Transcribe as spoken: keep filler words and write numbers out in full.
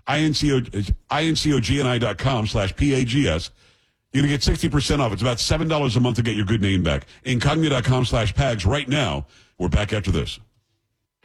I-N-C-O-G-N-I dot com slash P-A-G-S. You're going to get sixty percent off. It's about seven dollars a month to get your good name back. Incognia dot com slash Pags right now. We're back after this.